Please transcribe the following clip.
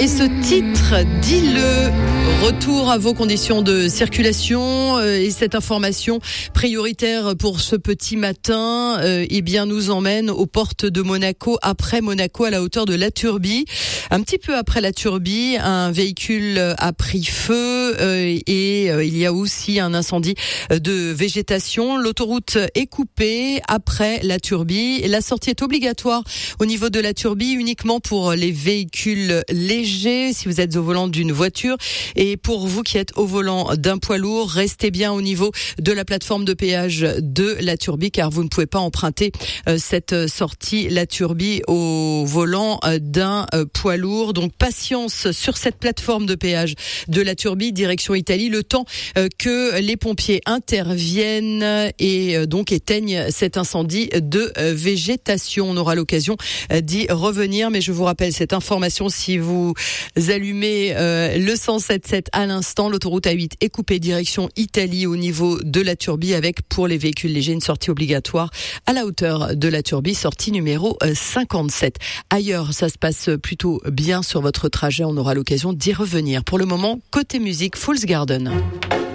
Et ce titre, dis-le, retour à vos conditions de circulation et cette information prioritaire pour ce petit matin, nous emmène aux portes de Monaco, après Monaco à la hauteur de La Turbie. Un petit peu après La Turbie, un véhicule a pris feu il y a aussi un incendie de végétation. L'autoroute est coupée après La Turbie. La sortie est obligatoire au niveau de La Turbie uniquement pour les véhicules légers, si vous êtes au volant d'une voiture. Et pour vous qui êtes au volant d'un poids lourd, restez bien au niveau de la plateforme de péage de La Turbie, car vous ne pouvez pas emprunter cette sortie La Turbie au volant d'un poids lourd. Donc patience sur cette plateforme de péage de La Turbie, direction Italie, le temps que les pompiers interviennent et donc éteignent cet incendie de végétation. On aura l'occasion d'y revenir, mais je vous rappelle cette information si vous allumez le 107.7 à l'instant. L'autoroute A8 est coupée direction Italie au niveau de La Turbie, avec pour les véhicules légers une sortie obligatoire à la hauteur de La Turbie, sortie numéro 57. Ailleurs, ça se passe plutôt bien sur votre trajet. On aura l'occasion d'y revenir. Pour le moment, côté musique, Fool's Garden.